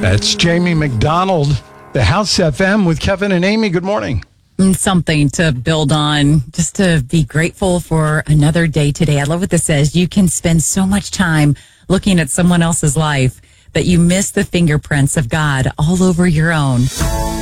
That's Jamie McDonald, the House FM with Kevin and Amy. Good morning. Something to build on, just to be grateful for another day today. I love what this says. You can spend so much time looking at someone else's life that you miss the fingerprints of God all over your own.